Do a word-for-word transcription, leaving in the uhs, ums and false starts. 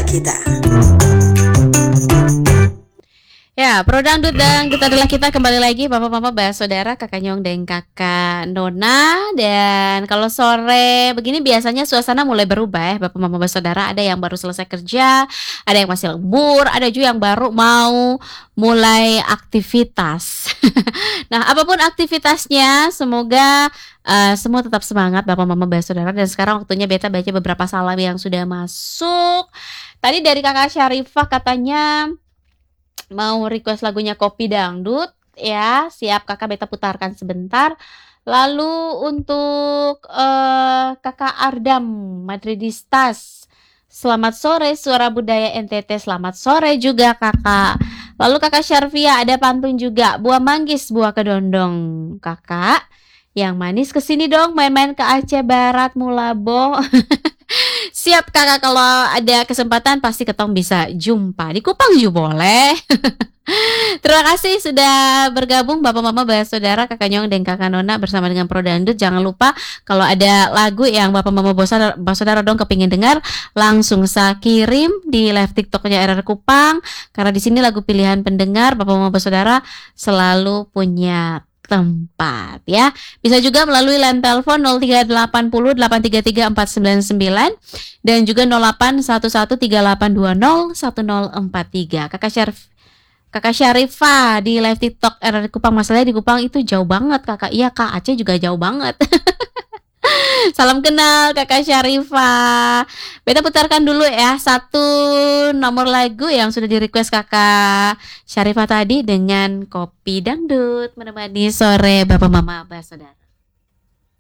kita. Ya, Pro Dangdut Dangdut adalah kita, kembali lagi Bapak Mama Bah Saudara, Kakak Nyong dan Kakak Nona. Dan kalau sore begini biasanya suasana mulai berubah ya Bapak Mama Bah Saudara. Ada yang baru selesai kerja, ada yang masih lembur, ada juga yang baru mau mulai aktivitas. Nah, apapun aktivitasnya, semoga uh, semua tetap semangat Bapak Mama Bah Saudara. Dan sekarang waktunya Beta baca beberapa salam yang sudah masuk. Tadi dari Kakak Syarifah katanya mau request lagunya Kopi Dangdut ya. Siap Kakak, Beta putarkan sebentar. Lalu untuk uh, Kakak Ardam Madridistas, selamat sore Suara Budaya N T T. Selamat sore juga Kakak. Lalu Kakak Syarfia ada pantun juga, buah manggis buah kedondong. Kakak yang manis kesini dong, main-main ke Aceh Barat Mulabo. Siap Kakak, kalau ada kesempatan pasti ketong bisa jumpa di Kupang juga boleh. Terima kasih sudah bergabung Bapak Mama Bah Saudara, Kakak Nyong dan Kakak Nona bersama dengan Pro Dangdut. Jangan lupa kalau ada lagu yang Bapak Mama Bah Saudara, Bah Saudara dong kepingin dengar, langsung saya kirim di live TikToknya R R Kupang. Karena di sini lagu pilihan pendengar Bapak Mama Bah Saudara selalu punya tempat ya. Bisa juga melalui line telepon nol tiga delapan nol delapan tiga tiga empat sembilan sembilan dan juga nol delapan satu satu tiga delapan dua nol satu nol empat tiga. Kakak Syarif Kakak Syarifah di live TikTok R R Kupang, masalahnya di Kupang itu jauh banget Kakak. Iya Kak, Aceh juga jauh banget. Salam kenal Kakak Syarifah. Beta putarkan dulu ya satu nomor lagu yang sudah di request Kakak Syarifah tadi dengan Kopi Dangdut menemani sore Bapak Mama Bah Saudara.